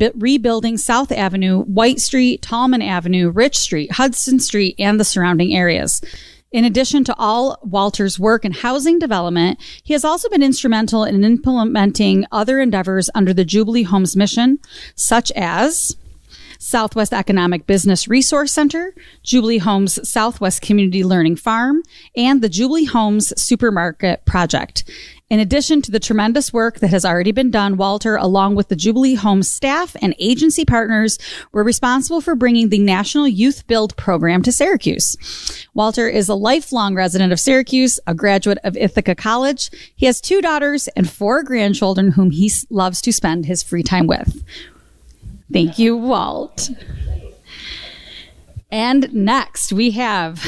rebuilding South Avenue, White Street, Tallman Avenue, Rich Street, Hudson Street, and the surrounding areas. In addition to all Walter's work in housing development, he has also been instrumental in implementing other endeavors under the Jubilee Homes mission, such as Southwest Economic Business Resource Center, Jubilee Homes Southwest Community Learning Farm, and the Jubilee Homes Supermarket Project. In addition to the tremendous work that has already been done, Walter, along with the Jubilee Homes staff and agency partners, were responsible for bringing the National Youth Build program to Syracuse. Walter is a lifelong resident of Syracuse, a graduate of Ithaca College. He has 2 daughters and 4 grandchildren whom he loves to spend his free time with. Thank you, Walt. And next we have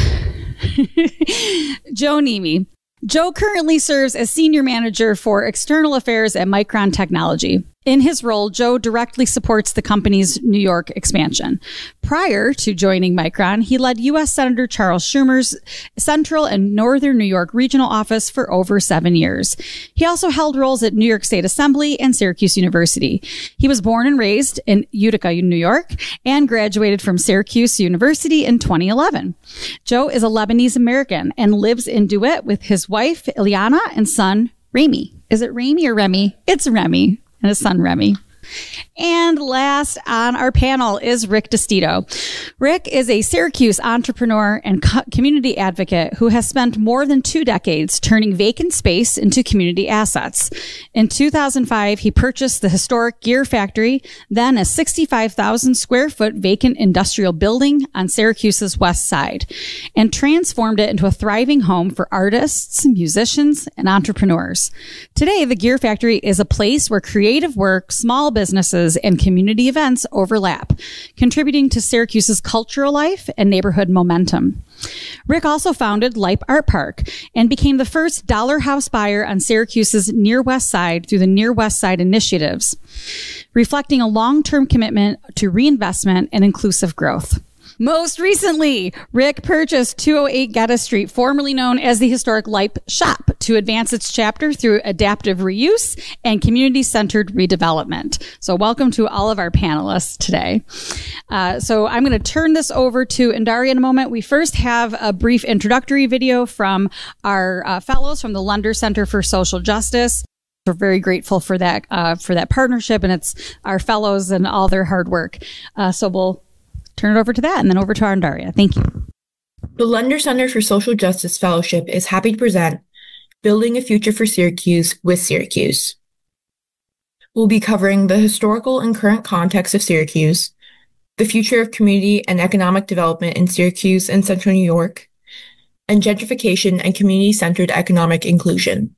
Joe Nemi. Joe currently serves as Senior Manager for External Affairs at Micron Technology. In his role, Joe directly supports the company's New York expansion. Prior to joining Micron, he led U.S. Senator Charles Schumer's Central and Northern New York Regional Office for over 7 years. He also held roles at New York State Assembly and Syracuse University. He was born and raised in Utica, New York, and graduated from Syracuse University in 2011. Joe is a Lebanese American and lives in DeWitt with his wife, Ileana, and son, Remy. Is it Remy or Remy? It's Remy. And his son, Remy. And last on our panel is Rick DeStito. Rick is a Syracuse entrepreneur and community advocate who has spent more than 2 decades turning vacant space into community assets. In 2005, he purchased the historic Gear Factory, then a 65,000 square foot vacant industrial building on Syracuse's west side, and transformed it into a thriving home for artists, musicians, and entrepreneurs. Today, the Gear Factory is a place where creative work, small businesses, and community events overlap, contributing to Syracuse's cultural life and neighborhood momentum. Rick also founded Lipe Art Park and became the first dollar house buyer on Syracuse's Near West Side through the Near West Side initiatives, reflecting a long-term commitment to reinvestment and inclusive growth. Most recently, Rick purchased 208 Geddes Street, formerly known as the historic Lipe Shop, to advance its chapter through adaptive reuse and community-centered redevelopment. So welcome to all of our panelists today. So I'm going to turn this over to Indarya in a moment. We first have a brief introductory video from our fellows from the Lunder Center for Social Justice. We're very grateful for that partnership, and it's our fellows and all their hard work. So we'll turn it over to that and then over to our Indarya. Thank you. The Lunder Center for Social Justice Fellowship is happy to present Building a Future for Syracuse with Syracuse. We'll be covering the historical and current context of Syracuse, the future of community and economic development in Syracuse and Central New York, and gentrification and community-centered economic inclusion.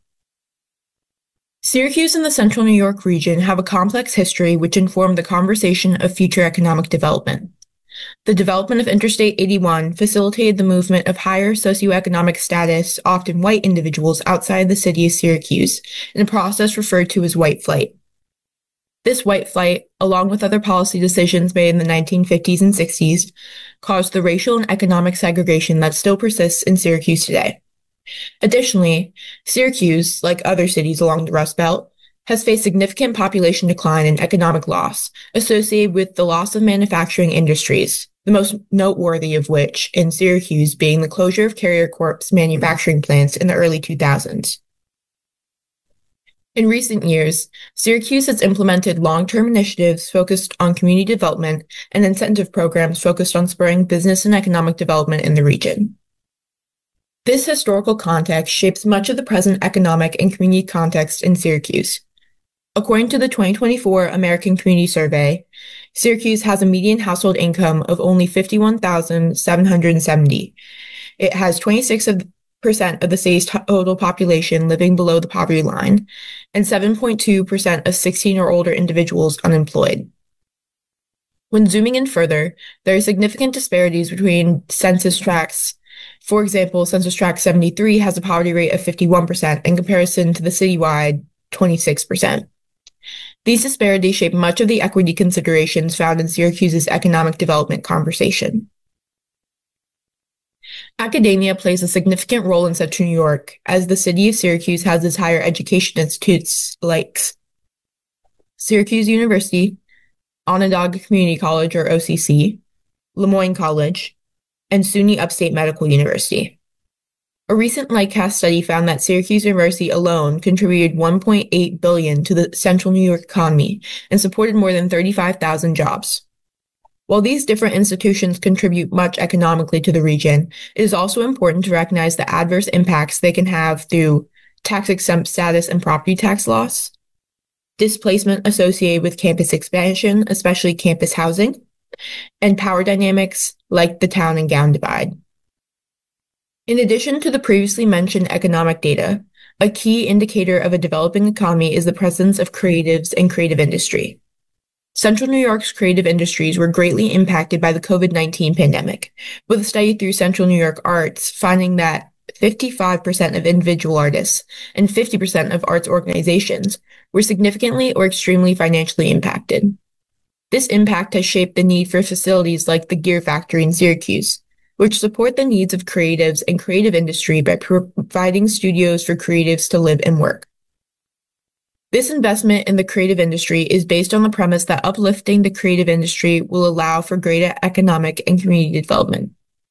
Syracuse and the Central New York region have a complex history which informed the conversation of future economic development. The development of Interstate 81 facilitated the movement of higher socioeconomic status, often white individuals outside the city of Syracuse, in a process referred to as white flight. This white flight, along with other policy decisions made in the 1950s and 60s, caused the racial and economic segregation that still persists in Syracuse today. Additionally, Syracuse, like other cities along the Rust Belt, has faced significant population decline and economic loss associated with the loss of manufacturing industries, the most noteworthy of which in Syracuse being the closure of Carrier Corp's manufacturing plants in the early 2000s. In recent years, Syracuse has implemented long-term initiatives focused on community development and incentive programs focused on spurring business and economic development in the region. This historical context shapes much of the present economic and community context in Syracuse. According to the 2024 American Community Survey, Syracuse has a median household income of only $51,770. It has 26% of the city's total population living below the poverty line, and 7.2% of 16 or older individuals unemployed. When zooming in further, there are significant disparities between census tracts. For example, Census Tract 73 has a poverty rate of 51% in comparison to the citywide 26%. These disparities shape much of the equity considerations found in Syracuse's economic development conversation. Academia plays a significant role in Central New York, as the city of Syracuse has its higher education institutes like Syracuse University, Onondaga Community College, or OCC, Lemoyne College, and SUNY Upstate Medical University. A recent Lightcast study found that Syracuse University alone contributed $1.8 billion to the central New York economy and supported more than 35,000 jobs. While these different institutions contribute much economically to the region, it is also important to recognize the adverse impacts they can have through tax-exempt status and property tax loss, displacement associated with campus expansion, especially campus housing, and power dynamics like the town and gown divide. In addition to the previously mentioned economic data, a key indicator of a developing economy is the presence of creatives and creative industry. Central New York's creative industries were greatly impacted by the COVID-19 pandemic, with a study through Central New York Arts finding that 55% of individual artists and 50% of arts organizations were significantly or extremely financially impacted. This impact has shaped the need for facilities like the Gear Factory in Syracuse, which support the needs of creatives and creative industry by providing studios for creatives to live and work. This investment in the creative industry is based on the premise that uplifting the creative industry will allow for greater economic and community development.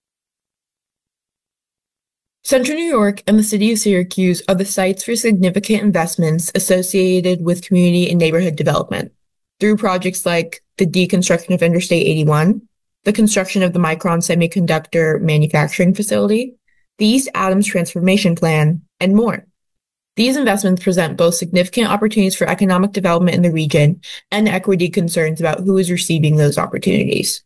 Central New York and the city of Syracuse are the sites for significant investments associated with community and neighborhood development through projects like the deconstruction of Interstate 81, the construction of the Micron Semiconductor Manufacturing Facility, the East Adams Transformation Plan, and more. These investments present both significant opportunities for economic development in the region and equity concerns about who is receiving those opportunities.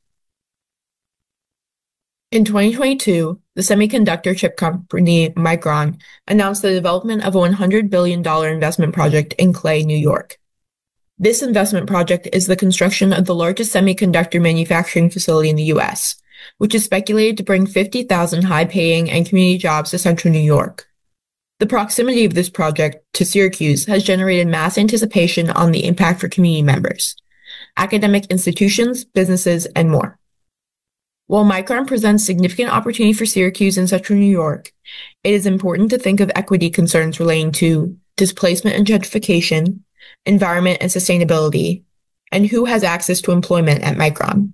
In 2022, the semiconductor chip company Micron announced the development of a $100 billion investment project in Clay, New York. This investment project is the construction of the largest semiconductor manufacturing facility in the U.S., which is speculated to bring 50,000 high-paying and community jobs to Central New York. The proximity of this project to Syracuse has generated mass anticipation on the impact for community members, academic institutions, businesses, and more. While Micron presents significant opportunity for Syracuse and Central New York, it is important to think of equity concerns relating to displacement and gentrification, environment and sustainability, and who has access to employment at Micron.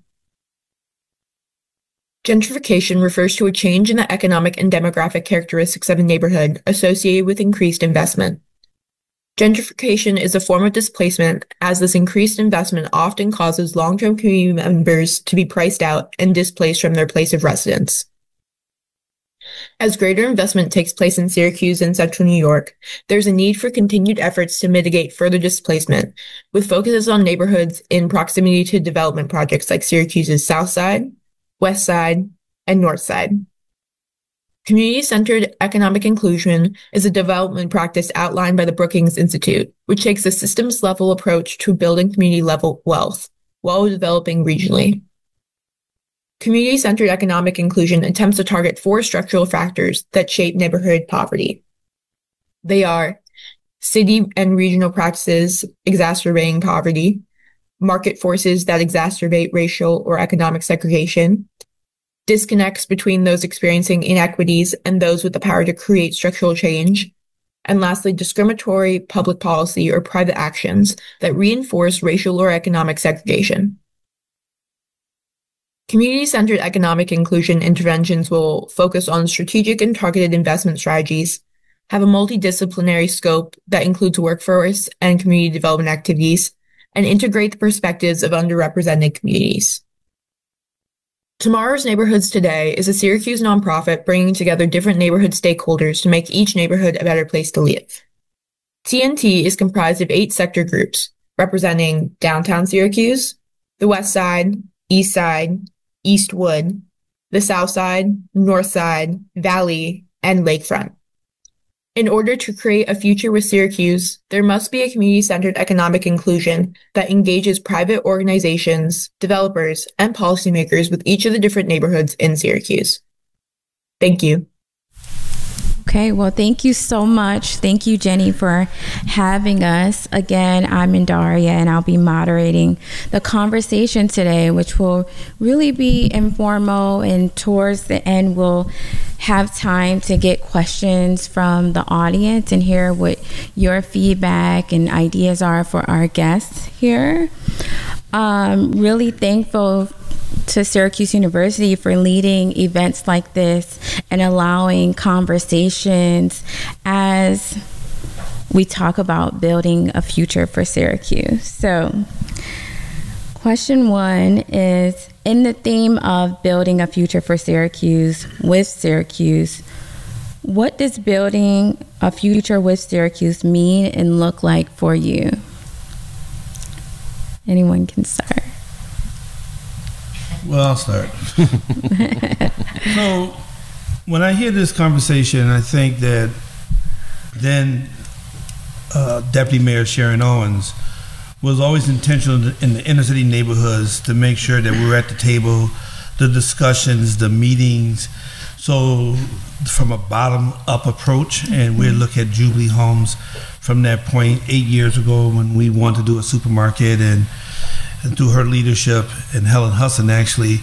Gentrification refers to a change in the economic and demographic characteristics of a neighborhood associated with increased investment. Gentrification is a form of displacement, as this increased investment often causes long-term community members to be priced out and displaced from their place of residence. As greater investment takes place in Syracuse and Central New York, there's a need for continued efforts to mitigate further displacement, with focuses on neighborhoods in proximity to development projects like Syracuse's South Side, West Side, and North Side. Community-centered economic inclusion is a development practice outlined by the Brookings Institute, which takes a systems-level approach to building community-level wealth while developing regionally. Community-centered economic inclusion attempts to target 4 structural factors that shape neighborhood poverty. They are city and regional practices exacerbating poverty, market forces that exacerbate racial or economic segregation, disconnects between those experiencing inequities and those with the power to create structural change, and lastly, discriminatory public policy or private actions that reinforce racial or economic segregation. Community-centered economic inclusion interventions will focus on strategic and targeted investment strategies, have a multidisciplinary scope that includes workforce and community development activities, and integrate the perspectives of underrepresented communities. Tomorrow's Neighborhoods Today is a Syracuse nonprofit bringing together different neighborhood stakeholders to make each neighborhood a better place to live. TNT is comprised of 8 sector groups representing downtown Syracuse, the West Side, East Side, Eastwood, the South Side, North Side, Valley, and Lakefront. In order to create a future with Syracuse, there must be a community-centered economic inclusion that engages private organizations, developers, and policymakers with each of the different neighborhoods in Syracuse. Thank you. Okay, well, thank you so much. Thank you, Jenny, for having us. Again, I'm Indaria, and I'll be moderating the conversation today, which will really be informal, and towards the end, we'll have time to get questions from the audience and hear what your feedback and ideas are for our guests here. really thankful to Syracuse University for leading events like this and allowing conversations as we talk about building a future for Syracuse. So, question 1 is, in the theme of building a future for Syracuse with Syracuse, what does building a future with Syracuse mean and look like for you? Anyone can start. Well, I'll start. So, when I hear this conversation, I think that then Deputy Mayor Sharon Owens was always intentional in the inner city neighborhoods to make sure that we were at the table, the discussions, the meetings. So, from a bottom-up approach, and we look at Jubilee Homes from that point 8 years ago when we wanted to do a supermarket, and through her leadership, and Helen Hudson actually,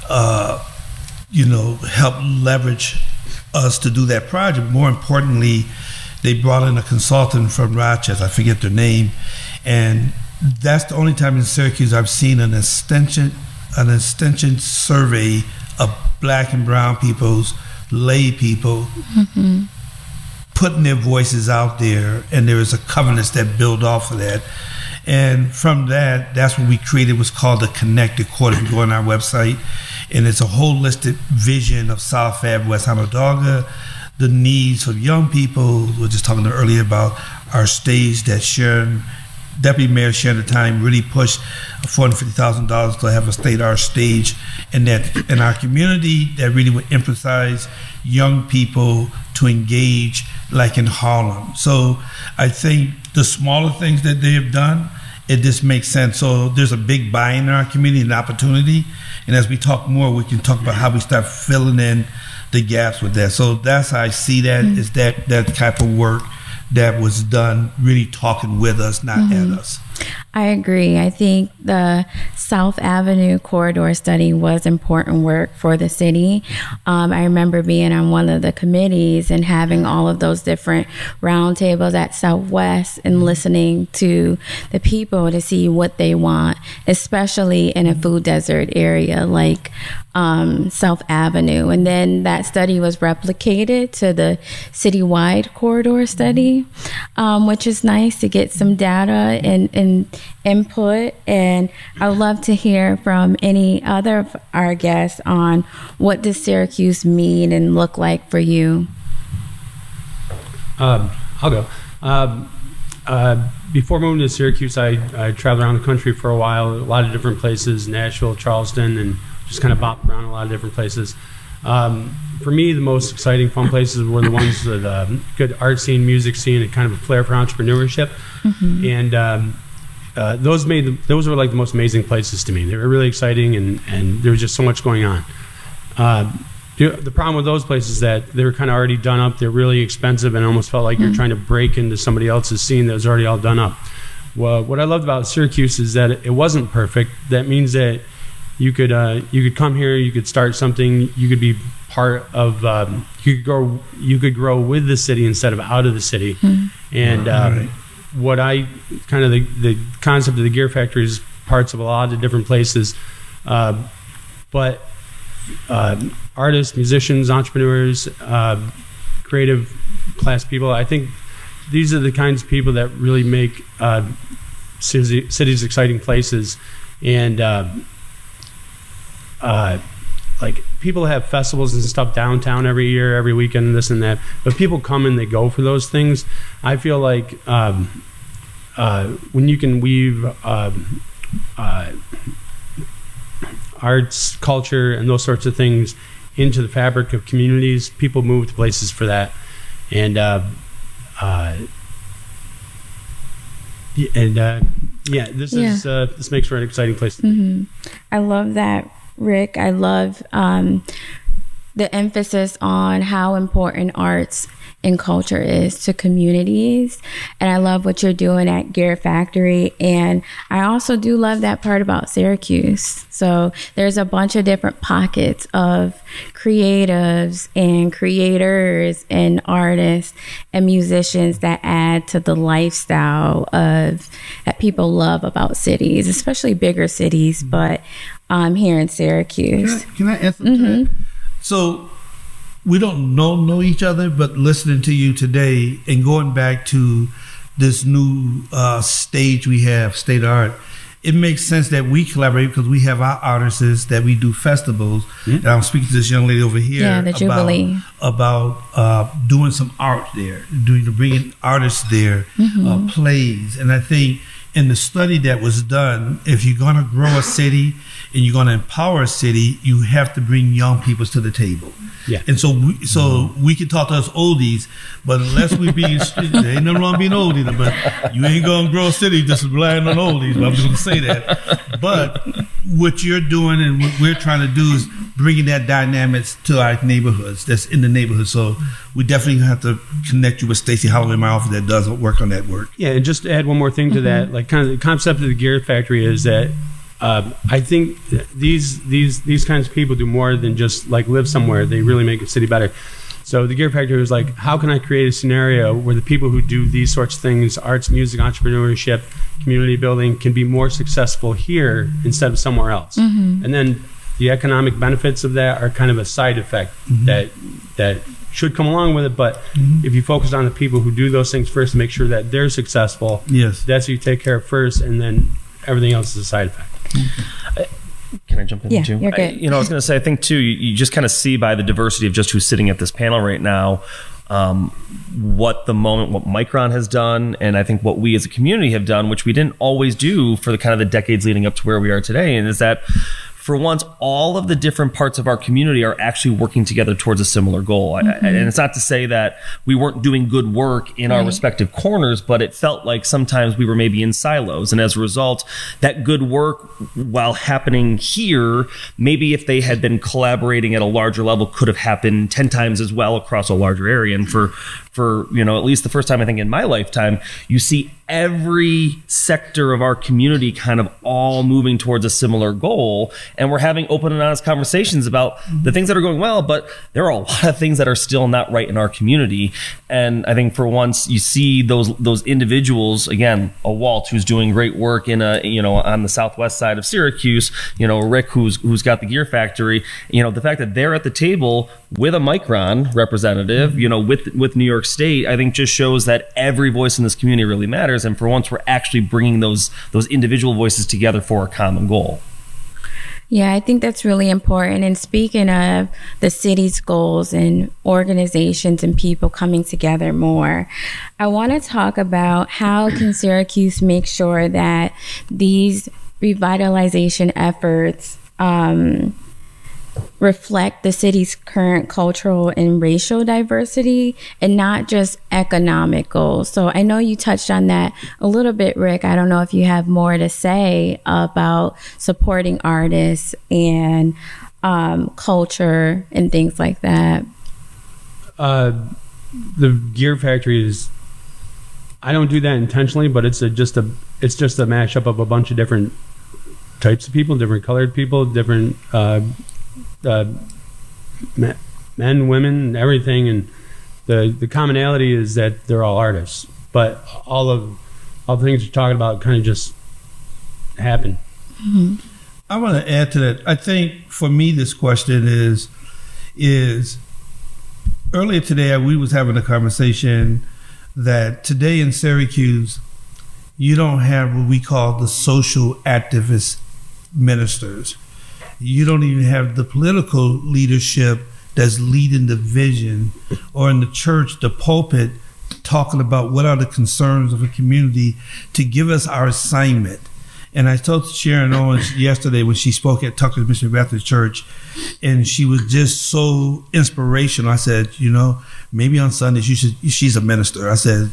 helped leverage us to do that project. More importantly, they brought in a consultant from Rochester, I forget their name, and that's the only time in Syracuse I've seen an extension survey of Black and brown people's, lay people, putting their voices out there, and there is a covenant that build off of that. And from that, that's what we created, what's called the Connected Court. If you go on our website, and it's a holistic vision of South Ave, West Onondaga, the needs of young people. We were just talking earlier about our stage that Sharon, Deputy Mayor Sharon at the time, really pushed $450,000 to have a state-art stage in our community that really would emphasize young people to engage like in Harlem. So I think the smaller things that they have done, it just makes sense. So there's a big buy-in in our community and opportunity. And as we talk more, we can talk about how we start filling in the gaps with that. So that's how I see that, is that type of work that was done, really talking with us, not at us. I agree. I think the South Avenue corridor study was important work for the city. I remember being on one of the committees and having all of those different roundtables at Southwest and listening to the people to see what they want, especially in a food desert area like South Avenue. And then that study was replicated to the citywide corridor study, which is nice to get some data and input. And I'd love to hear from any other of our guests on what does Syracuse mean and look like for you. I'll go. Before moving to Syracuse, I traveled around the country for a while, a lot of different places, Nashville, Charleston, and just kind of bopped around a lot of different places. For me, the most exciting, fun places were the ones with good art scene, music scene, and kind of a flair for entrepreneurship. And those were like the most amazing places to me. They were really exciting, and there was just so much going on. The problem with those places is that they were kind of already done up. They're really expensive, and it almost felt like you're trying to break into somebody else's scene that was already all done up. Well, what I loved about Syracuse is that it wasn't perfect. That means that you could come here, you could start something, you could be part of, you could grow with the city instead of out of the city. And what I kind of the concept of the Gear Factory is parts of a lot of different places, but artists, musicians, entrepreneurs, creative class people, I think these are the kinds of people that really make cities exciting places. And like people have festivals and stuff downtown every year, every weekend, and this and that, but people come and they go for those things. I feel like when you can weave arts, culture, and those sorts of things into the fabric of communities, people move to places for that. And this makes for an exciting place to be. I love that, Rick. I love the emphasis on how important arts and culture is to communities. And I love what you're doing at Gear Factory. And I also do love that part about Syracuse. So there's a bunch of different pockets of creatives and creators and artists and musicians that add to the lifestyle of that people love about cities, especially bigger cities, but here in Syracuse. Can I answer that? So we don't know each other, but listening to you today and going back to this new stage we have, State Art, it makes sense that we collaborate because we have our artists that we do festivals. And I'm speaking to this young lady over here the Jubilee. about doing some art there, bringing artists there, plays. And I think in the study that was done, if you're going to grow a city and you're going to empower a city, you have to bring young people to the table. Yeah. And so we can talk to us oldies, but unless we be, there ain't nothing wrong being oldie, but you ain't going to grow a city just relying on oldies. But I'm just going to say that. But what you're doing and what we're trying to do is bringing that dynamics to our neighborhoods, that's in the neighborhood. So we definitely have to connect you with Stacey Holloway in my office that does work on that work. Yeah, and just to add one more thing to that, like kind of the concept of the Gear Factory is that I think these kinds of people do more than just like live somewhere. They really make a city better. So the Gear Factory was like, how can I create a scenario where the people who do these sorts of things, arts, music, entrepreneurship, community building, can be more successful here instead of somewhere else? And then the economic benefits of that are kind of a side effect that should come along with it. But if you focus on the people who do those things first, make sure that they're successful, that's who you take care of first, and then everything else is a side effect. Can I jump in too? You're good. I was going to say, I think too, you just kind of see by the diversity of just who's sitting at this panel right now, what Micron has done, and I think what we as a community have done, which we didn't always do for the kind of the decades leading up to where we are today, and is that for once, all of the different parts of our community are actually working together towards a similar goal. And it's not to say that we weren't doing good work in our respective corners, but it felt like sometimes we were maybe in silos. And as a result, that good work, while happening here, maybe if they had been collaborating at a larger level, could have happened 10 times as well across a larger area. And for at least the first time I think in my lifetime, you see every sector of our community kind of all moving towards a similar goal, and we're having open and honest conversations about the things that are going well, but there are a lot of things that are still not right in our community. And I think for once you see those individuals, again, a Walt who's doing great work in on the southwest side of Syracuse, Rick who's got the Gear Factory, the fact that they're at the table with a Micron representative, with New York State, I think just shows that every voice in this community really matters. And for once, we're actually bringing those individual voices together for a common goal. Yeah, I think that's really important. And speaking of the city's goals and organizations and people coming together more, I want to talk about how can Syracuse make sure that these revitalization efforts reflect the city's current cultural and racial diversity and not just economic goals. So I know you touched on that a little bit, Rick. I don't know if you have more to say about supporting artists and culture and things like that. The Gear Factory is, I don't do that intentionally, but it's just a mashup of a bunch of different types of people, different colored people, different men, women, everything, and the commonality is that they're all artists. But all the things you're talking about kind of just happen. I want to add to that. I think for me, this question is earlier today we was having a conversation that today in Syracuse, you don't have what we call the social activist ministers. You don't even have the political leadership that's leading the vision, or in the church, the pulpit, talking about what are the concerns of a community to give us our assignment. And I told Sharon Owens yesterday when she spoke at Tucker's Mission Baptist Church, and she was just so inspirational. I said, maybe on Sundays she's a minister. I said,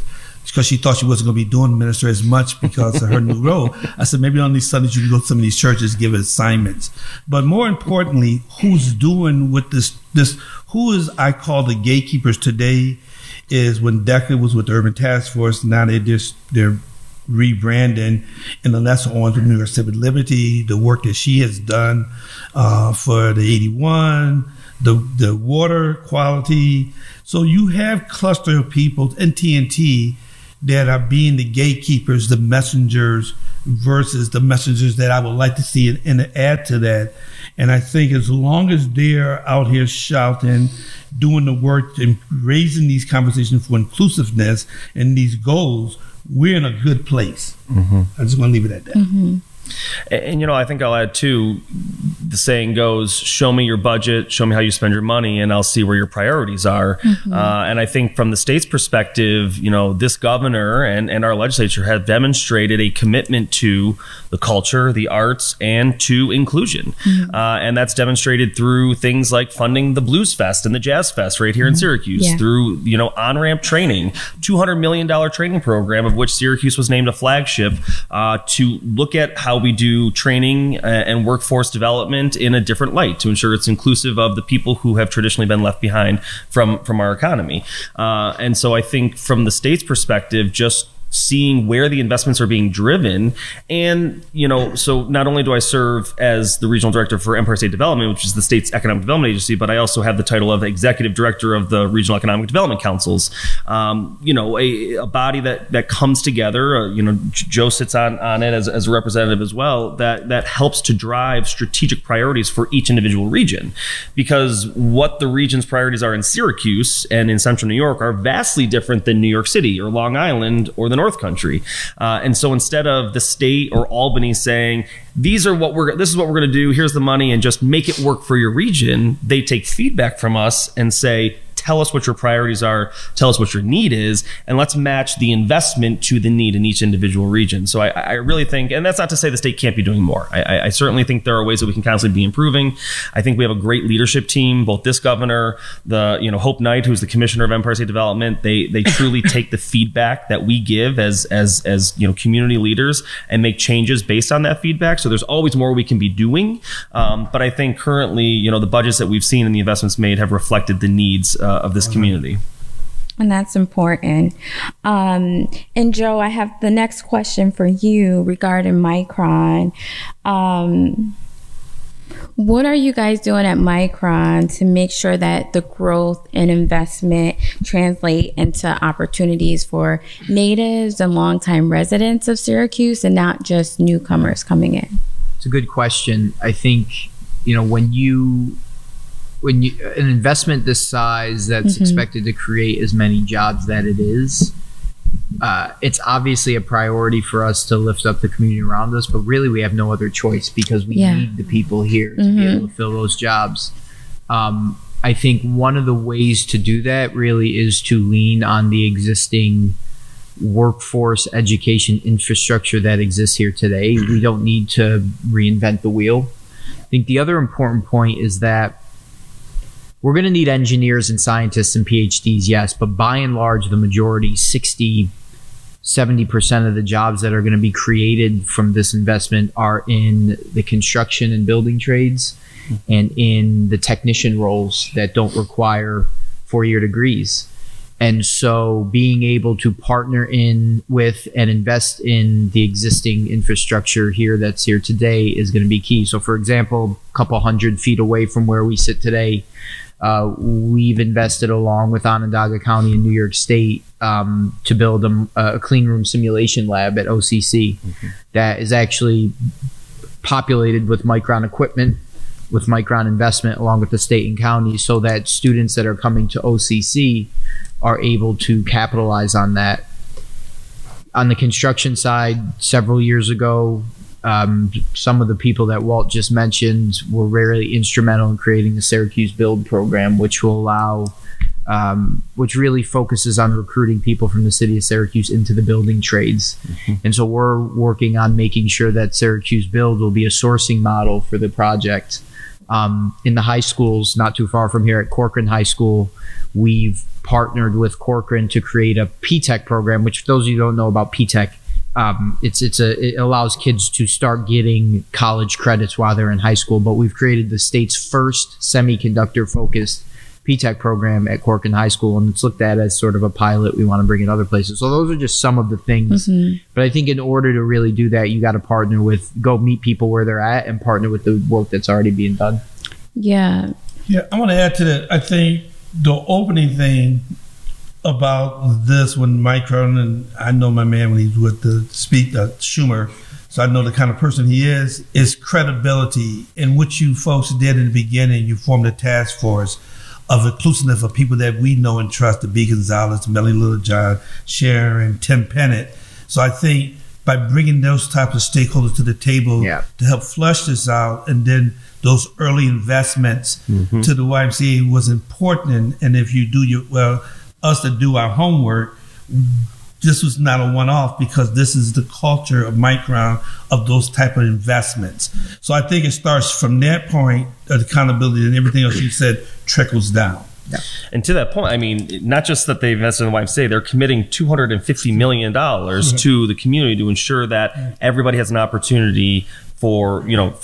because she thought she wasn't going to be doing minister as much because of her new role. I said, maybe on these Sundays you can go to some of these churches, give assignments. But more importantly, who's doing with this, who is, I call the gatekeepers today, is when Decca was with the Urban Task Force, now they're rebranding, and the lesser entrepreneur Civic Liberty, the work that she has done for the 81, the water quality. So you have cluster of people in TNT that are being the gatekeepers, the messengers, versus the messengers that I would like to see and add to that. And I think as long as they're out here shouting, doing the work and raising these conversations for inclusiveness and these goals, we're in a good place. Mm-hmm. I just want to leave it at that. Mm-hmm. And, I think I'll add too, the saying goes, show me your budget, show me how you spend your money, and I'll see where your priorities are. Mm-hmm. And I think from the state's perspective, this governor and our legislature have demonstrated a commitment to the culture, the arts, and to inclusion. Mm-hmm. And that's demonstrated through things like funding the Blues Fest and the Jazz Fest right here mm-hmm. in Syracuse, through, on-ramp training, $200 million training program, of which Syracuse was named a flagship, to look at how we do training and workforce development in a different light to ensure it's inclusive of the people who have traditionally been left behind from our economy. And so I think from the state's perspective, just seeing where the investments are being driven. And, so not only do I serve as the regional director for Empire State Development, which is the state's economic development agency, but I also have the title of executive director of the Regional Economic Development Councils. A body that comes together, Joe sits on it as a representative as well, that helps to drive strategic priorities for each individual region. Because what the region's priorities are in Syracuse and in Central New York are vastly different than New York City or Long Island or the North Country. And so instead of the state or Albany saying, this is what we're going to do, here's the money, and just make it work for your region, they take feedback from us and say, tell us what your priorities are, tell us what your need is, and let's match the investment to the need in each individual region. So I really think, and that's not to say the state can't be doing more. I certainly think there are ways that we can constantly be improving. I think we have a great leadership team, both this governor, Hope Knight, who's the commissioner of Empire State Development. They truly take the feedback that we give as community leaders and make changes based on that feedback. So there's always more we can be doing. But I think currently, the budgets that we've seen and the investments made have reflected the needs of this community. And that's important. And Joe, I have the next question for you regarding Micron. What are you guys doing at Micron to make sure that the growth and investment translate into opportunities for natives and longtime residents of Syracuse and not just newcomers coming in? It's a good question. I think, when an investment this size that's mm-hmm. expected to create as many jobs that it is, it's obviously a priority for us to lift up the community around us, but really we have no other choice because we need the people here to mm-hmm. be able to fill those jobs. I think one of the ways to do that really is to lean on the existing workforce education infrastructure that exists here today. We don't need to reinvent the wheel. I think the other important point is that we're going to need engineers and scientists and PhDs, yes, but by and large, the majority, 60, 70% of the jobs that are going to be created from this investment are in the construction and building trades and in the technician roles that don't require four-year degrees. And so being able to partner in with and invest in the existing infrastructure here that's here today is going to be key. So for example, a couple 100 feet away from where we sit today, we've invested along with Onondaga County and New York State to build a clean room simulation lab at OCC mm-hmm. that is actually populated with Micron equipment, with Micron investment along with the state and county, so that students that are coming to OCC are able to capitalize on that. On the construction side, several years ago, some of the people that Walt just mentioned were really instrumental in creating the Syracuse Build program, which will allow, which really focuses on recruiting people from the city of Syracuse into the building trades. Mm-hmm. And so we're working on making sure that Syracuse Build will be a sourcing model for the project In the high schools, not too far from here at Corcoran High School, we've partnered with Corcoran to create a P-TECH program, which for those of you who don't know about P-TECH, it allows kids to start getting college credits while they're in high school. But we've created the state's first semiconductor-focused P-TECH program at Corcoran High School, and it's looked at as sort of a pilot we want to bring in other places. So those are just some of the things. But I think in order to really do that, you got to partner with, go meet people where they're at and partner with the work that's already being done. Yeah. Yeah, I want to add to that. I think the opening thing about this when Micron, and I know my man when he's with the Schumer, so I know the kind of person he is credibility. And what you folks did in the beginning, you formed a task force of inclusiveness of people that we know and trust, the B. Gonzalez, Melanie Littlejohn, Sharon, Tim Pennant. So I think by bringing those types of stakeholders to the table to help flush this out, and then those early investments to the YMCA was important. And if you do us to do our homework, this was not a one-off, because this is the culture of Micron, of those type of investments. So I think it starts from that point of accountability, and everything else you said trickles down. Yeah. And to that point, I mean, not just that they invested in the YMCA, they're committing $250 million to the community to ensure that everybody has an opportunity for,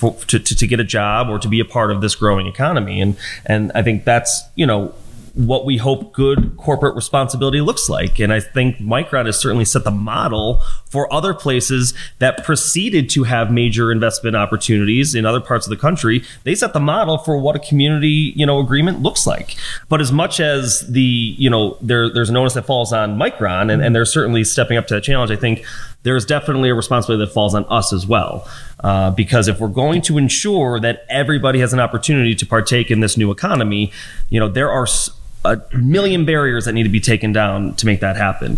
to get a job or to be a part of this growing economy. And I think that's, what we hope good corporate responsibility looks like. And I think Micron has certainly set the model for other places that proceeded to have major investment opportunities in other parts of the country. They set the model for what a community, agreement looks like. But as much as there's an onus that falls on Micron, and they're certainly stepping up to that challenge, I think there's definitely a responsibility that falls on us as well. Because if we're going to ensure that everybody has an opportunity to partake in this new economy, there are a million barriers that need to be taken down to make that happen.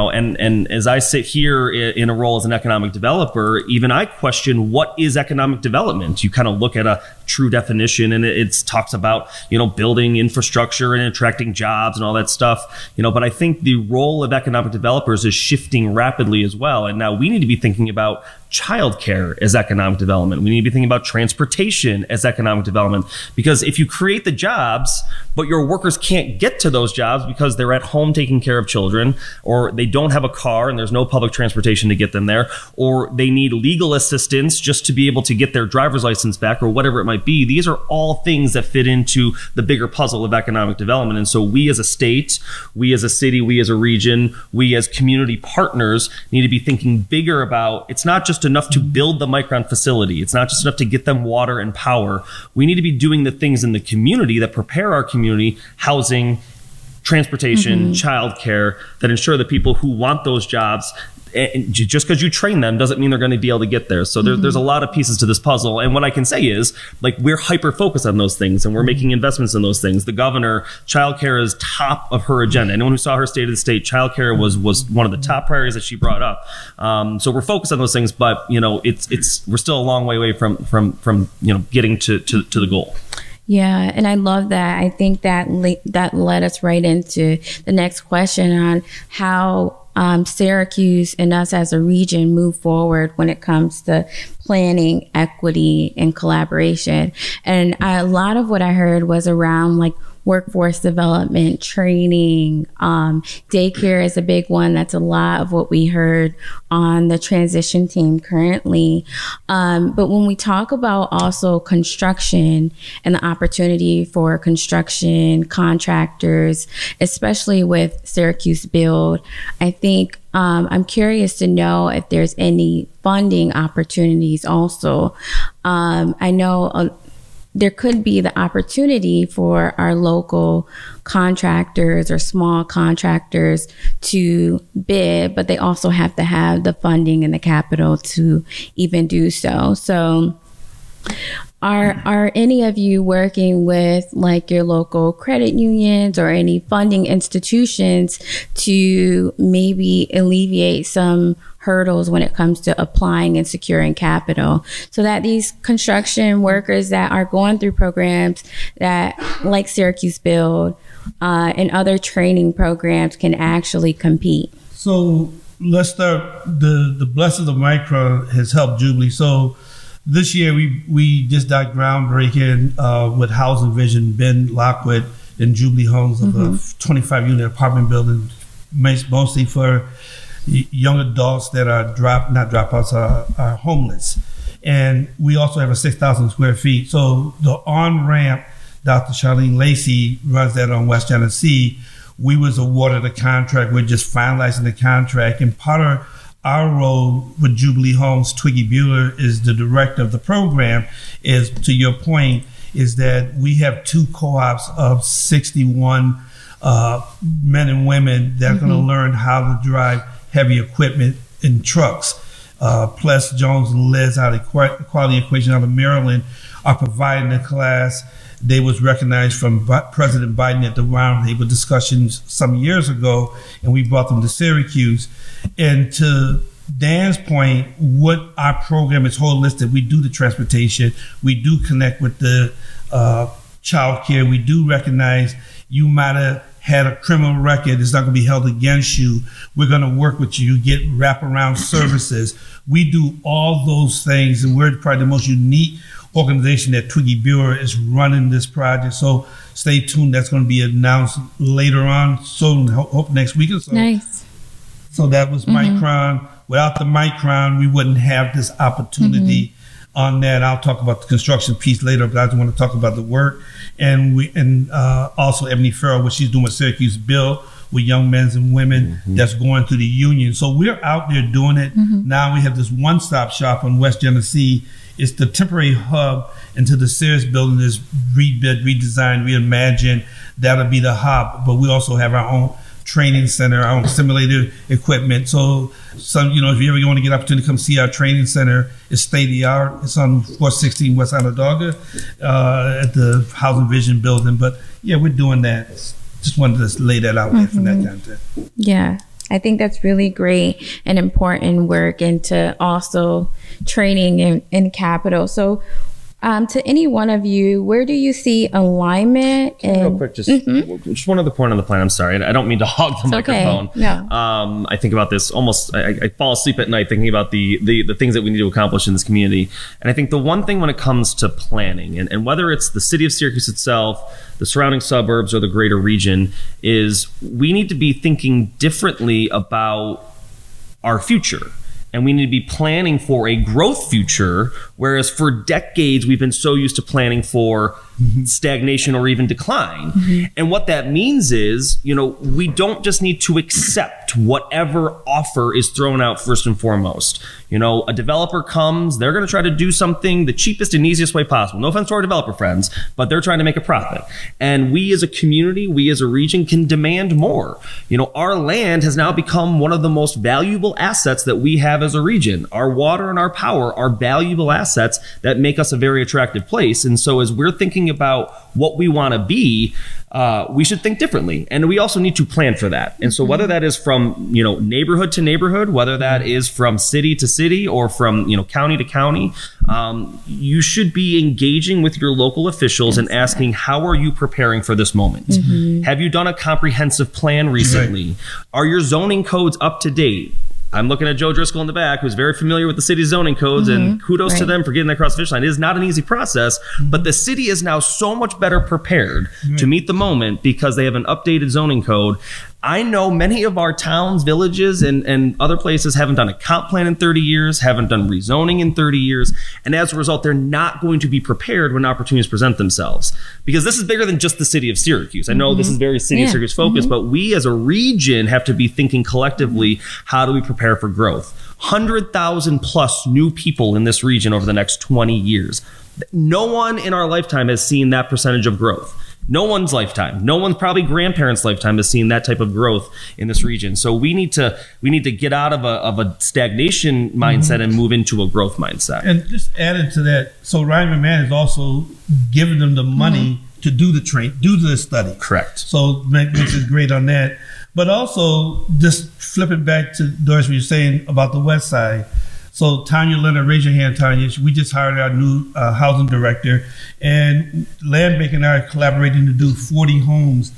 And as I sit here in a role as an economic developer, even I question, what is economic development? You kind of look at a true definition, and it talks about, building infrastructure and attracting jobs and all that stuff, but I think the role of economic developers is shifting rapidly as well. And now we need to be thinking about childcare as economic development. We need to be thinking about transportation as economic development, because if you create the jobs, but your workers can't get to those jobs because they're at home taking care of children, or they don't have a car and there's no public transportation to get them there, or they need legal assistance just to be able to get their driver's license back, or whatever it might be. These are all things that fit into the bigger puzzle of economic development. And so we as a state, we as a city, we as a region, we as community partners need to be thinking bigger about, it's not just enough to build the Micron facility. It's not just enough to get them water and power. We need to be doing the things in the community that prepare our community, housing, transportation, childcare, that ensure the people who want those jobs, and just because you train them doesn't mean they're going to be able to get there. So there's a lot of pieces to this puzzle. And what I can say is, we're hyper focused on those things, and we're making investments in those things. The governor, childcare is top of her agenda. Anyone who saw her State of the State, childcare was one of the top priorities that she brought up. So we're focused on those things, but we're still a long way away from getting to the goal. Yeah, and I love that. I think that led us right into the next question on how Syracuse and us as a region move forward when it comes to planning, equity, and collaboration. And a lot of what I heard was around workforce development, training, daycare is a big one. That's a lot of what we heard on the transition team currently. But when we talk about also construction and the opportunity for construction contractors, especially with Syracuse Build, I think I'm curious to know if there's any funding opportunities also. I know there could be the opportunity for our local contractors or small contractors to bid, but they also have to have the funding and the capital to even do so. So are any of you working with your local credit unions or any funding institutions to maybe alleviate some hurdles when it comes to applying and securing capital, so that these construction workers that are going through programs that like Syracuse Build and other training programs can actually compete? So let's start. The blessings of Micron has helped Jubilee. So This year, we just did groundbreaking with Housing Vision, Ben Lockwood and Jubilee Homes of a 25-unit apartment building, mostly for young adults that are not dropouts, are homeless. And we also have a 6,000 square feet. So the on-ramp, Dr. Charlene Lacey runs that on West Genesee. We was awarded a contract. We're just finalizing the contract. And part of our role with Jubilee Homes, Twiggy Bueller is the director of the program, is, to your point, is that we have 2 co-ops of 61 men and women that are going to learn how to drive heavy equipment in trucks. Plus, Jones and Liz out of Quality Equation out of Maryland are providing a class. They was recognized from President Biden at the roundtable discussions some years ago, and we brought them to Syracuse. And to Dan's point, what our program is holistic. We do the transportation. We do connect with the child care. We do recognize you might have had a criminal record. It's not going to be held against you. We're going to work with you, get wraparound services. We do all those things, and we're probably the most unique organization that Twiggy Bueller is running this project. So stay tuned. That's going to be announced later on. So hope next week or so. Nice. So that was Micron. Without the Micron, we wouldn't have this opportunity on that. I'll talk about the construction piece later, but I just want to talk about the work. And also Ebony Farrell, what she's doing with Syracuse Bill with young men and women that's going through the union. So we're out there doing it. Now we have this one-stop shop on West Genesee. It's the temporary hub until the Sears building is rebuilt, redesigned, reimagined. That'll be the hub. But we also have our own training center, our own simulator equipment. So if you ever want to get an opportunity to come see our training center, it's state-of-the-art. It's on 416 West Onondaga at the Housing Vision building. But yeah, we're doing that. Just wanted to lay that out there from that content. Yeah, I think that's really great and important work into also training in capital. So to any one of you, where do you see alignment? Real quick, just one other point on the plan. I'm sorry, I don't mean to hog the microphone. Okay. No. I think about this almost. I fall asleep at night thinking about the things that we need to accomplish in this community. And I think the one thing when it comes to planning, and whether it's the city of Syracuse itself, the surrounding suburbs, or the greater region, is we need to be thinking differently about our future. And we need to be planning for a growth future, whereas for decades we've been so used to planning for stagnation or even decline. And what that means is, we don't just need to accept whatever offer is thrown out first and foremost. A developer comes, they're going to try to do something the cheapest and easiest way possible. No offense to our developer friends, but they're trying to make a profit. And we as a community, we as a region can demand more. Our land has now become one of the most valuable assets that we have as a region. Our water and our power are valuable assets that make us a very attractive place. And so as we're thinking about what we want to be, we should think differently. And we also need to plan for that. And so whether that is from, neighborhood to neighborhood, whether that is from city to city or from, county to county, you should be engaging with your local officials and asking, how are you preparing for this moment? Have you done a comprehensive plan recently? Are your zoning codes up to date? I'm looking at Joe Driscoll in the back, who's very familiar with the city's zoning codes, and kudos to them for getting that across the finish line. It is not an easy process, but the city is now so much better prepared to meet the moment because they have an updated zoning code. I know many of our towns, villages, and other places haven't done a comp plan in 30 years, haven't done rezoning in 30 years, and as a result, they're not going to be prepared when opportunities present themselves. Because this is bigger than just the city of Syracuse. I know this is very city of Syracuse focused, but we as a region have to be thinking collectively, how do we prepare for growth? 100,000 plus new people in this region over the next 20 years. No one in our lifetime has seen that percentage of growth. No one's lifetime. No one's probably grandparents' lifetime has seen that type of growth in this region. So we need to get out of a stagnation mindset and move into a growth mindset. And just added to that, so Ryan McMahon has also given them the money to do the study. Correct. So makes it great on that. But also, just flipping back to Doris, what you're saying about the West Side. So Tanya Leonard, raise your hand, Tanya. We just hired our new housing director, and Land Bank and I are collaborating to do 40 homes,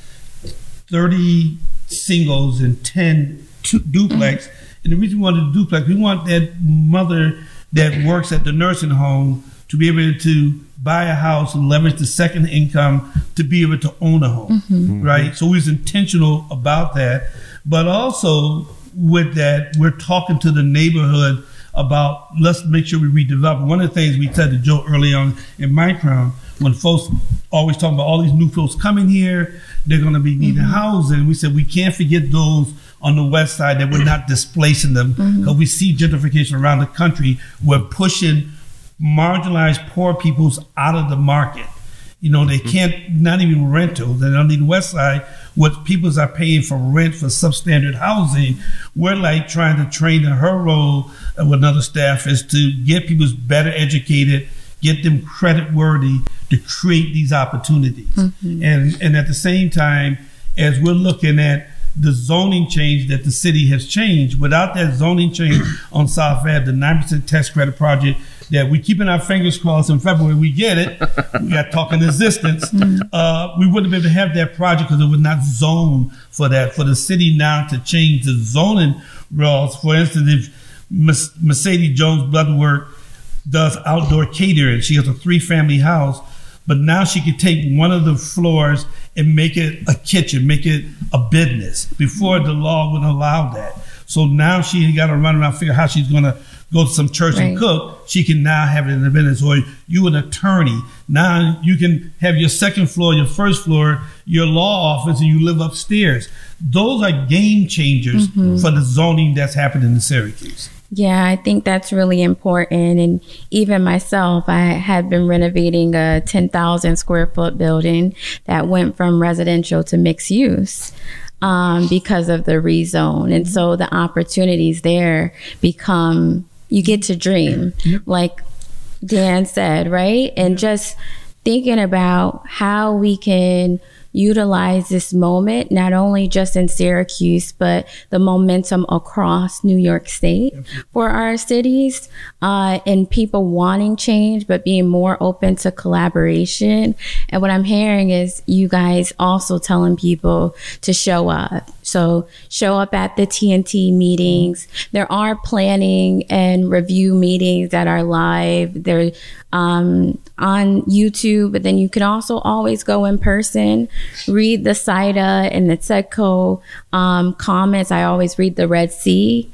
30 singles and 10 duplex. And the reason we wanted to duplex, we want that mother that works at the nursing home to be able to buy a house and leverage the second income to be able to own a home, right? So we was intentional about that. But also with that, we're talking to the neighborhood about let's make sure we redevelop. One of the things we said to Joe early on in Micron, when folks always talking about all these new folks coming here, they're going to be needing housing. We said we can't forget those on the west side that we're not displacing them, because we see gentrification around the country. We're pushing marginalized poor peoples out of the market. You know, they can't, not even rentals. And on the west side, what peoples are paying for rent for substandard housing, we're like trying to train. Her role with another staff is to get people better educated, get them credit worthy to create these opportunities. And at the same time, as we're looking at the zoning change that the city has changed, without that zoning change on South Ave, the 9% tax credit project that we keeping our fingers crossed in February, we get it. We got talking existence. We wouldn't be able to have that project because it was not zoned for that. For the city now to change the zoning laws, for instance, if Mercedes Jones Bloodwork does outdoor catering, she has a 3-family house, but now she could take one of the floors and make it a kitchen, make it a business. Before, the law wouldn't allow that. So now she got to run around and figure out how she's going to go to some church and cook. She can now have it in the business. Or you an attorney, now you can have your second floor, your first floor, your law office, and you live upstairs. Those are game changers for the zoning that's happened in Syracuse. Yeah, I think that's really important. And even myself, I had been renovating a 10,000 square foot building that went from residential to mixed use because of the rezone. And so the opportunities there become, you get to dream, like Dan said, right? And just thinking about how we can utilize this moment, not only just in Syracuse, but the momentum across New York State for our cities, and people wanting change, but being more open to collaboration. And what I'm hearing is you guys also telling people to show up. So show up at the TNT meetings. There are planning and review meetings that are live. They're on YouTube, but then you can also always go in person, read the CIDA and the TEDCO comments. I always read the Red Sea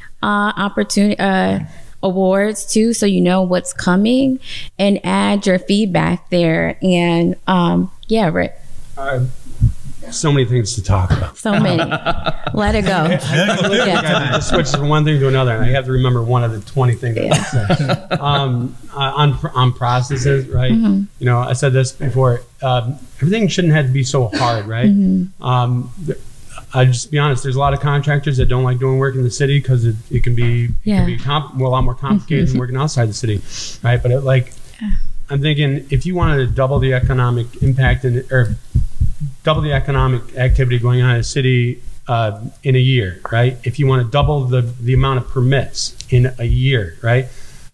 awards too, so you know what's coming, and add your feedback there. And Rick. So many things to talk about. So many. Let it go. Just switch from one thing to another, and I have to remember one of the 20 things that I said. On processes, right? You know, I said this before. Everything shouldn't have to be so hard, right? I just be honest. There's a lot of contractors that don't like doing work in the city because it can be a lot more complicated than working outside the city, right? But I'm thinking if you wanted to double the economic impact or double the economic activity going on in a city in a year, right? If you want to double the amount of permits in a year, right?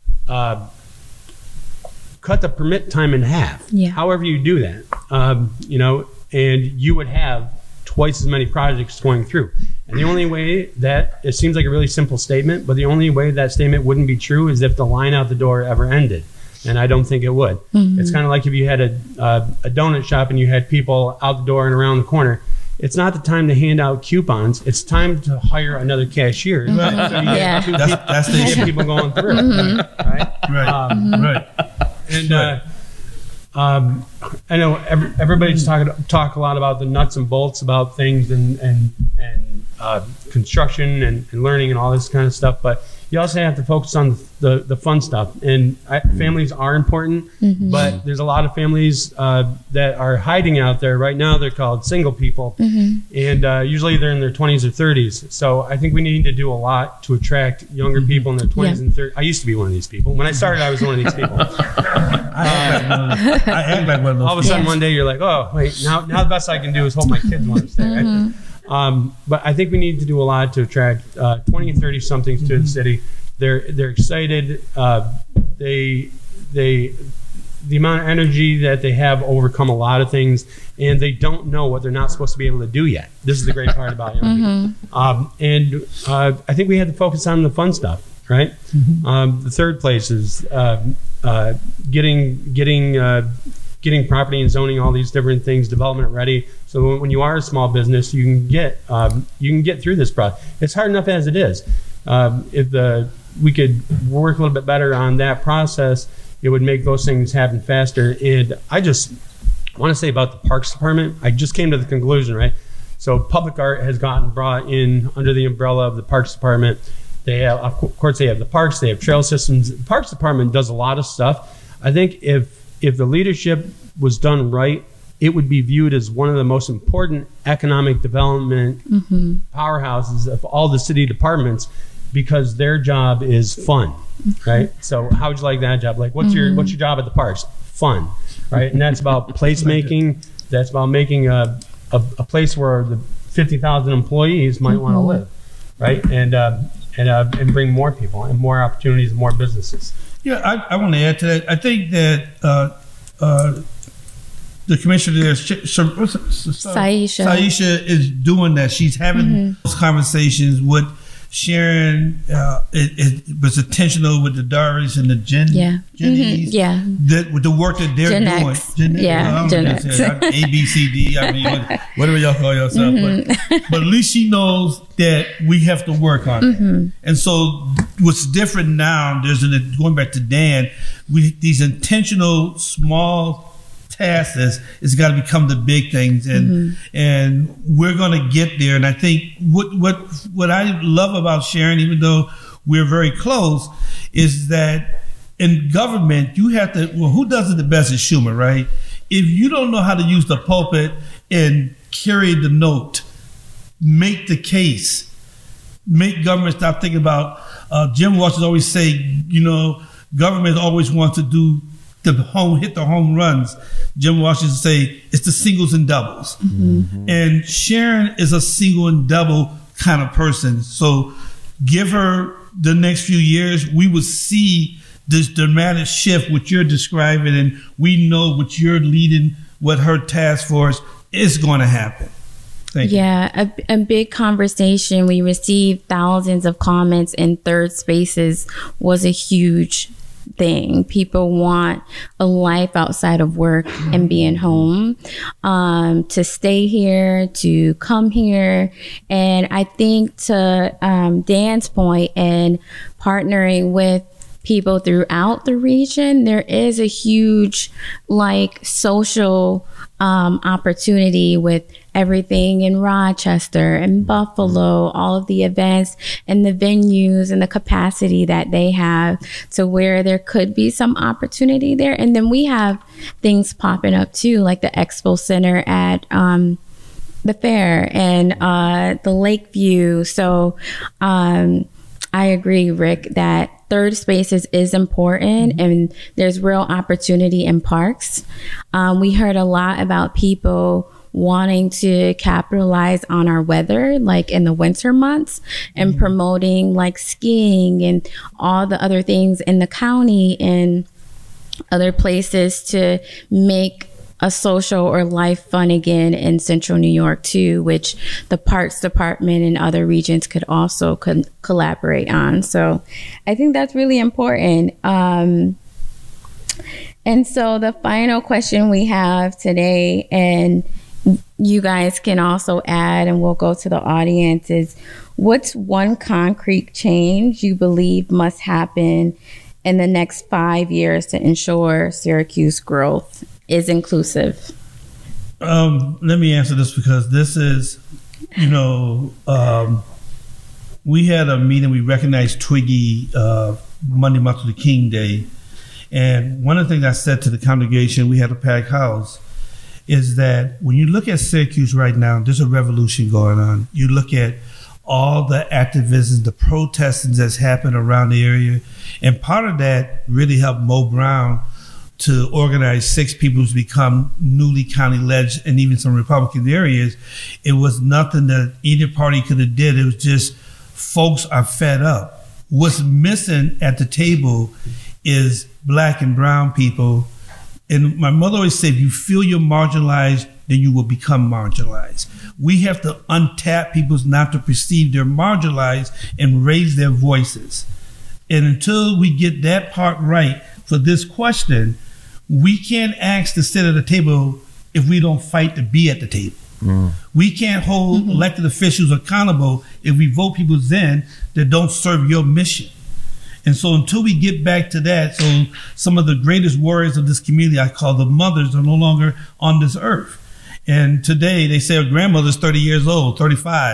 Cut the permit time in half. However you do that, you know, and you would have twice as many projects going through. And the only way that, it seems like a really simple statement, but the only way that statement wouldn't be true is if the line out the door ever ended. And I don't think it would. It's kind of like if you had a donut shop and you had people out the door and around the corner. It's not the time to hand out coupons. It's time to hire another cashier. So that's the get people going through. Right? Right. And I know everybody's talk a lot about the nuts and bolts about things and construction and learning and all this kind of stuff, but you also have to focus on the fun stuff. And families are important, but there's a lot of families that are hiding out there right now. They're called single people, and usually they're in their 20s or 30s. So I think we need to do a lot to attract younger people in their 20s and 30s. I used to be one of these people. When I started, I was one of these people. I act like one of those. All of a sudden, one day, you're like, oh, wait, now the best I can do is hope my kids want to stay, right? But I think we need to do a lot to attract 20 and 30 somethings to the city. They're excited. The amount of energy that they have overcome a lot of things, and they don't know what they're not supposed to be able to do yet. This is the great part about young people. And I think we had to focus on the fun stuff. right? The third place is getting property and zoning, all these different things, development ready. So when you are a small business, you can get through this process. It's hard enough as it is. If we could work a little bit better on that process, it would make those things happen faster. And I just want to say about the Parks Department, I just came to the conclusion, right? So public art has gotten brought in under the umbrella of the Parks Department. They have, of course, they have the parks, they have trail systems. The Parks Department does a lot of stuff. I think if the leadership was done right, it would be viewed as one of the most important economic development powerhouses of all the city departments, because their job is fun, right? So how would you like that job? Like, what's your job at the parks? Fun, right? And that's about placemaking. That's about making a place where the 50,000 employees might want to live, right? And bring more people and more opportunities and more businesses. Yeah, I want to add to that. I think that the commissioner there, Saisha, is doing that. She's having those conversations with Sharon. It was intentional with the Doris and the Jennies. With the work that they're doing. Gen X. A, B, C, D. I mean, whatever y'all call yourself. But at least she knows that we have to work on it. And so what's different now, going back to Dan, these intentional small tasks it's got to become the big things, and we're going to get there. And I think what I love about Sharon, even though we're very close, is that in government you have to, who does it the best is Schumer, right? If you don't know how to use the pulpit and carry the note, make the case, make government stop thinking about Jim Washington always say, government always wants to do hit the home runs. Jim Washington say it's the singles and doubles. And Sharon is a single and double kind of person. So give her the next few years, we will see this dramatic shift, what you're describing, and we know what you're leading with her task force is going to happen. Thank you. Yeah, a big conversation. We received thousands of comments, and third spaces was a huge thing. People want a life outside of work and being home, to stay here, to come here. And I think to Dan's point, and partnering with people throughout the region, there is a huge social opportunity with everything in Rochester and Buffalo, all of the events and the venues and the capacity that they have, to where there could be some opportunity there. And then we have things popping up too, like the Expo Center at the fair and the Lakeview. So I agree, Rick, that third spaces is important, and there's real opportunity in parks. We heard a lot about people wanting to capitalize on our weather, like in the winter months, and promoting skiing and all the other things in the county and other places to make a social or life fun again in central New York too, which the Parks Department and other regions could also collaborate on. So I think that's really important. And so the final question we have today, and you guys can also add, and we'll go to the audience, is what's one concrete change you believe must happen in the next 5 years to ensure Syracuse growth is inclusive? Let me answer this, because this is, we had a meeting, we recognized Twiggy Monday, Martin Luther King Day. And one of the things I said to the congregation, we had a packed house, is that when you look at Syracuse right now, there's a revolution going on. You look at all the activism, the protesting that's happened around the area. And part of that really helped Mo Brown to organize 6 people to become newly county ledge, and even some Republican areas. It was nothing that either party could have did. It was just folks are fed up. What's missing at the table is black and brown people. And my mother always said, if you feel you're marginalized, then you will become marginalized. We have to untap people not to perceive they're marginalized and raise their voices. And until we get that part right for this question, we can't ask to sit at the table if we don't fight to be at the table. We can't hold elected officials accountable if we vote people in that don't serve your mission. And so until we get back to that, so some of the greatest warriors of this community, I call the mothers, are no longer on this earth. And today they say a grandmother's 30 years old, 35,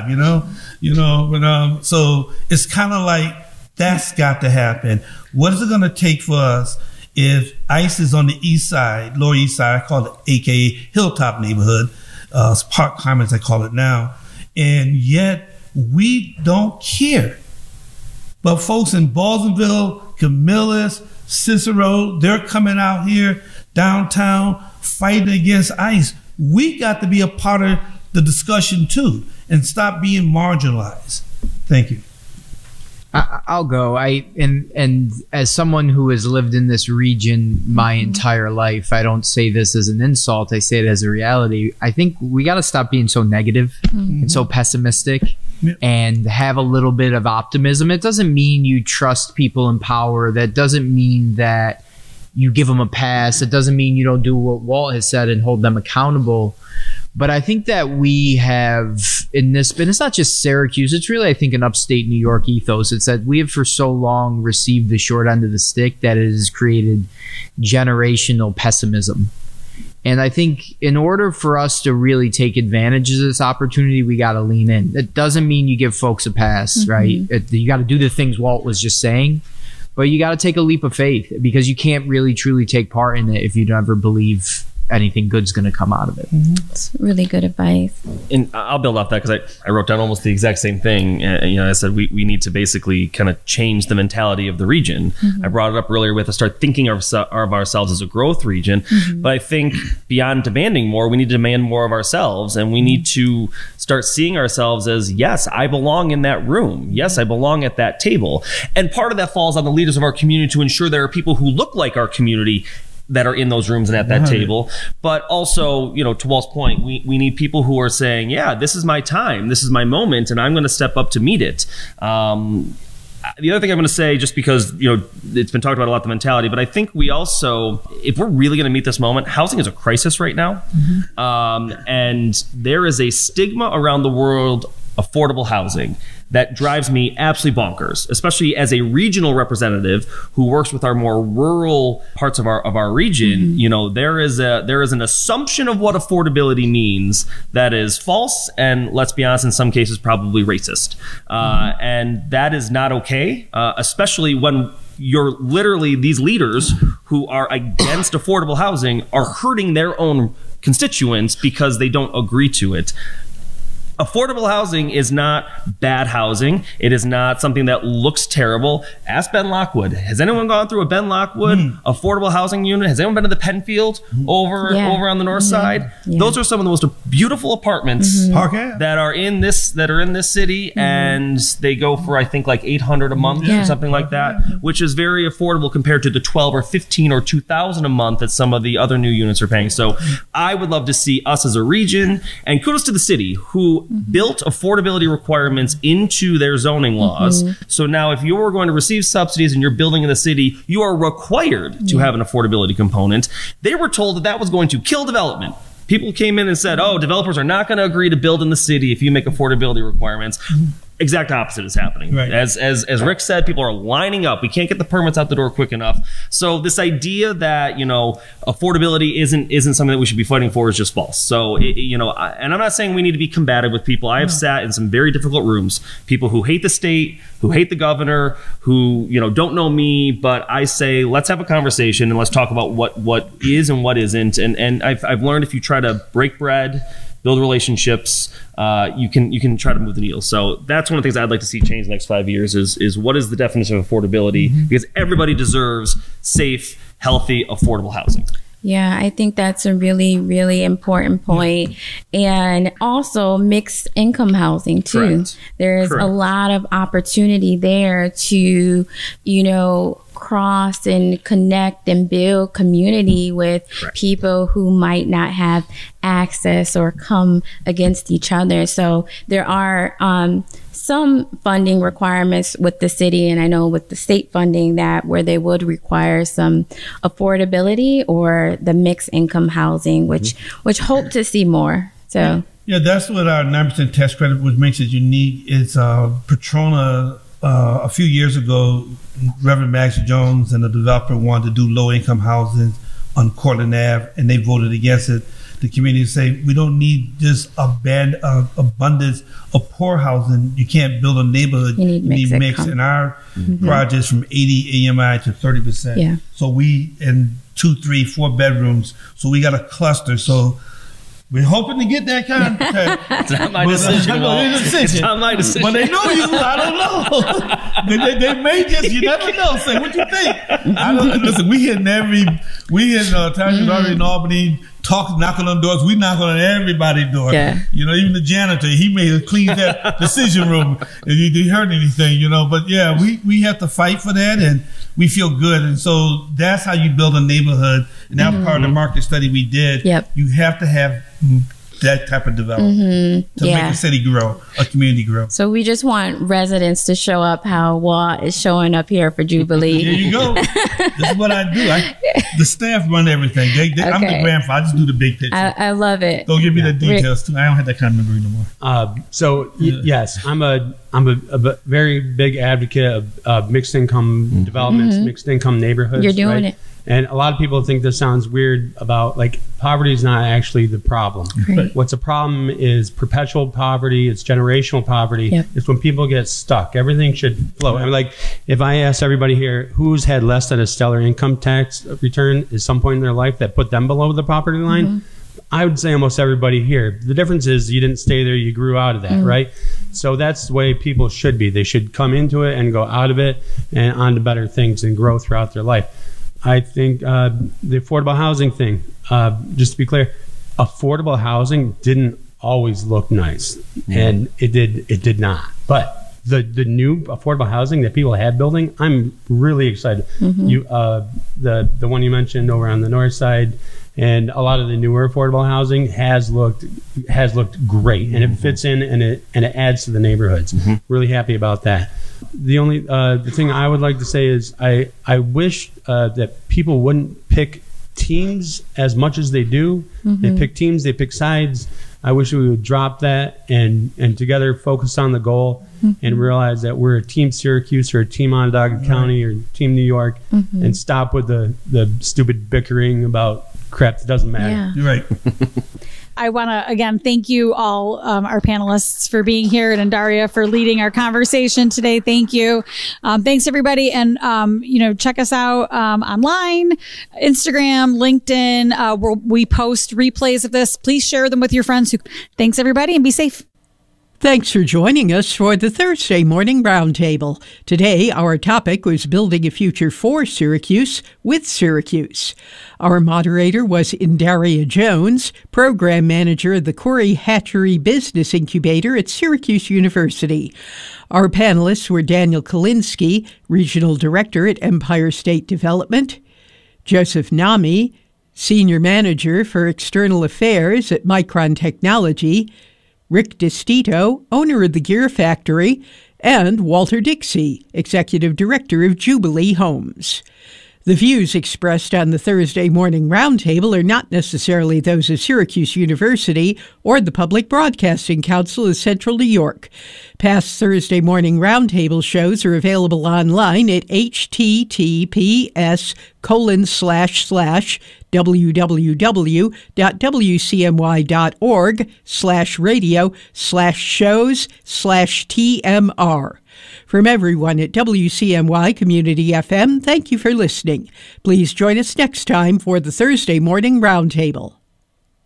but, so it's kind of like that's got to happen. What is it going to take for us if ICE is on the east side, Lower East Side, I call it AKA Hilltop neighborhood, Park Commons, I call it now, and yet we don't care. But folks in Balsonville, Camillus, Cicero, they're coming out here downtown fighting against ICE. We got to be a part of the discussion too and stop being marginalized. Thank you. I'll go. And as someone who has lived in this region my entire life, I don't say this as an insult. I say it as a reality. I think we got to stop being so negative and so pessimistic and have a little bit of optimism. It doesn't mean you trust people in power. That doesn't mean that you give them a pass. It doesn't mean you don't do what Walt has said and hold them accountable. But I think that we have in this, and it's not just Syracuse, it's really, I think, an upstate New York ethos. It's that we have for so long received the short end of the stick that it has created generational pessimism. And I think in order for us to really take advantage of this opportunity, we got to lean in. It doesn't mean you give folks a pass, right? You got to do the things Walt was just saying, but you got to take a leap of faith because you can't really truly take part in it if you never believe anything good's going to come out of it. It's really good advice. And I'll build off that because I wrote down almost the exact same thing. I said we need to basically kind of change the mentality of the region. I brought it up earlier with to start thinking of ourselves as a growth region. But I think beyond demanding more, we need to demand more of ourselves, and we need to start seeing ourselves as, yes, I belong in that room. Yes, I belong at that table. And part of that falls on the leaders of our community to ensure there are people who look like our community that are in those rooms and at that table. But also, to Walt's point, we need people who are saying, yeah, this is my time, this is my moment, and I'm going to step up to meet it. The other thing I'm going to say, just because, it's been talked about a lot, the mentality, but I think we also, if we're really going to meet this moment, housing is a crisis right now. And there is a stigma around the world, affordable housing, that drives me absolutely bonkers, especially as a regional representative who works with our more rural parts of our region. There is an assumption of what affordability means that is false, and let's be honest, in some cases probably racist. And that is not okay, especially when you're literally, these leaders who are against affordable housing are hurting their own constituents because they don't agree to it. Affordable housing is not bad housing. It is not something that looks terrible. Ask Ben Lockwood. Has anyone gone through a Ben Lockwood affordable housing unit? Has anyone been to the Penfield over on the north side? Those are some of the most beautiful apartments that are in this city, and they go for, I think, like $800 a month or something like that, which is very affordable compared to the $12 or $15 or $2,000 a month that some of the other new units are paying. So I would love to see us as a region, and kudos to the city who built affordability requirements into their zoning laws. So now if you're going to receive subsidies and you're building in the city, you are required to have an affordability component. They were told that was going to kill development. People came in and said, oh, developers are not going to agree to build in the city if you make affordability requirements. Exact opposite is happening. Right. As Rick said, people are lining up. We can't get the permits out the door quick enough. So this idea that, affordability isn't something that we should be fighting for is just false. So, and I'm not saying we need to be combative with people. I have sat in some very difficult rooms, people who hate the state, who hate the governor, who, don't know me, but I say, let's have a conversation and let's talk about what is and what isn't. And I've learned if you try to break bread, build relationships, you can try to move the needle. So that's one of the things I'd like to see change in the next 5 years is what is the definition of affordability? Because everybody deserves safe, healthy, affordable housing. Yeah, I think that's a really, really important point. And also mixed income housing too. There's a lot of opportunity there to, cross and connect and build community with people who might not have access or come against each other. So there are some funding requirements with the city, and I know with the state funding that where they would require some affordability or the mixed income housing, which hope to see more. So yeah, that's what our 9% tax credit, which makes it unique. It's Petrona. A few years ago, Reverend Max Jones and the developer wanted to do low-income housing on Cortland Ave, and they voted against it. The community say, we don't need this abundance of poor housing. You can't build a neighborhood. You need mix. And our projects from 80 AMI to 30%. Yeah. So we, in 2, 3, 4 bedrooms, so we got a cluster. So we're hoping to get that kind of It's not my decision. It's not my decision. But they know you. I don't know. they may just, you never know. Say, what you think? Listen, we hitting Times already in Albany, knocking on doors. We knock on everybody's door. Yeah. Even the janitor, he may have cleaned that decision room if he heard anything, But yeah, we have to fight for that, and we feel good. And so that's how you build a neighborhood. And that was part of the market study we did. Yep. You have to have that type of development to make a city grow, a community grow. So we just want residents to show up how Watt is showing up here for Jubilee. There you go. This is what I do. The staff run everything. I'm the grandfather. I just do the big picture. I love it. Don't give me the details too. I don't have that kind of memory no more. Yes, I'm a very big advocate of mixed income developments, mixed income neighborhoods. You're doing it. And a lot of people think this sounds weird about poverty is not actually the problem. Right. What's a problem is perpetual poverty. It's generational poverty. Yep. It's when people get stuck. Everything should flow. I mean, if I ask everybody here who's had less than a stellar income tax return at some point in their life that put them below the poverty line, I would say almost everybody here. The difference is you didn't stay there, you grew out of that, right? So that's the way people should be. They should come into it and go out of it and on to better things and grow throughout their life. I think the affordable housing thing, just to be clear, affordable housing didn't always look nice, and it did not. But the new affordable housing that people have building, I'm really excited. The one you mentioned over on the north side, and a lot of the newer affordable housing has looked great, and it fits in and it adds to the neighborhoods. Really happy about that. The only the thing I would like to say is I wish that people wouldn't pick teams as much as they do. They pick teams, they pick sides. I wish we would drop that and together focus on the goal and realize that we're a team Syracuse or a team Onondaga County or team New York and stop with the stupid bickering about crap that doesn't matter. Yeah. You're right. I want to, again, thank you all, our panelists, for being here, and Daria for leading our conversation today. Thank you. Thanks, everybody. And, check us out online, Instagram, LinkedIn. Where we post replays of this. Please share them with your friends. Thanks, everybody, and be safe. Thanks for joining us for the Thursday Morning Roundtable. Today, our topic was building a future for Syracuse with Syracuse. Our moderator was Indaria Jones, Program Manager of the Corey Hatchery Business Incubator at Syracuse University. Our panelists were Daniel Kalinsky, Regional Director at Empire State Development, Joseph Nami, Senior Manager for External Affairs at Micron Technology, Rick DeStito, owner of the Gear Factory, and Walter Dixie, Executive Director of Jubilee Homes. The views expressed on the Thursday Morning Roundtable are not necessarily those of Syracuse University or the Public Broadcasting Council of Central New York. Past Thursday Morning Roundtable shows are available online at https://www.wcmy.org/radio/shows/TMR. From everyone at WCMY Community FM, thank you for listening. Please join us next time for the Thursday Morning Roundtable.